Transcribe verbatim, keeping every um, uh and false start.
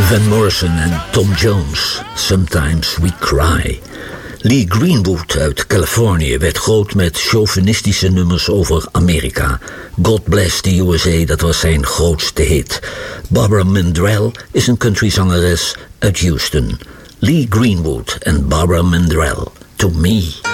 Van Morrison en Tom Jones, Sometimes We Cry. Lee Greenwood uit Californië werd groot met chauvinistische nummers over Amerika. God Bless the U S A, dat was zijn grootste hit. Barbara Mandrell is een countryzangeres uit Houston. Lee Greenwood en Barbara Mandrell, To Me.